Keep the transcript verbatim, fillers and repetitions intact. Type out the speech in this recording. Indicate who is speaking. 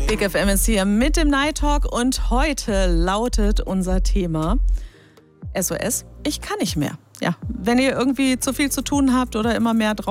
Speaker 1: Big F M ist hier mit dem Night Talk und heute lautet unser Thema S O S, ich kann nicht mehr. Ja, wenn ihr irgendwie zu viel zu tun habt oder immer mehr drauf